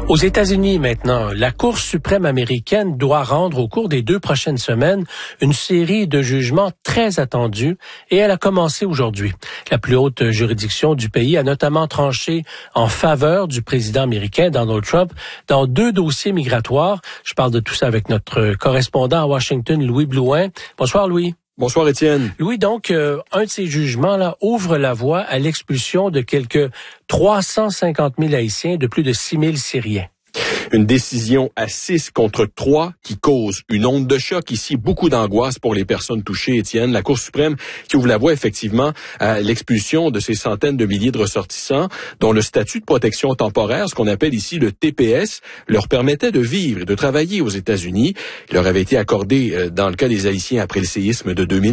Aux États-Unis maintenant, la Cour suprême américaine doit rendre au cours des 2 prochaines semaines une série de jugements très attendus et elle a commencé aujourd'hui. La plus haute juridiction du pays a notamment tranché en faveur du président américain Donald Trump dans 2 dossiers migratoires. Je parle de tout ça avec notre correspondant à Washington, Louis Blouin. Bonsoir Louis. Bonsoir Étienne. Louis, donc, un de ces jugements-là ouvre la voie à l'expulsion de quelques 350 000 Haïtiens de plus de 6 000 Syriens. Une décision à 6 contre 3 qui cause une onde de choc ici, beaucoup d'angoisse pour les personnes touchées, Étienne. La Cour suprême qui ouvre la voie effectivement à l'expulsion de ces centaines de milliers de ressortissants dont le statut de protection temporaire, ce qu'on appelle ici le TPS, leur permettait de vivre et de travailler aux États-Unis. Il leur avait été accordé dans le cas des Haïtiens après le séisme de 2000.